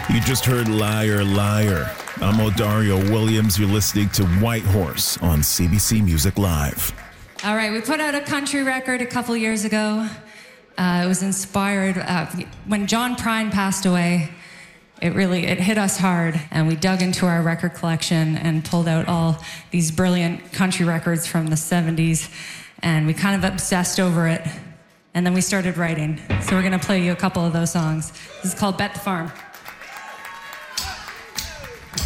You just heard Liar, Liar. I'm Odario Williams. You're listening to White Horse on CBC Music Live. All right, we put out a country record a couple years ago. It was inspired when John Prine passed away. It hit us hard, and we dug into our record collection and pulled out all these brilliant country records from the 70s, and we kind of obsessed over it, and then we started writing. So we're gonna play you a couple of those songs. This is called Bet the Farm.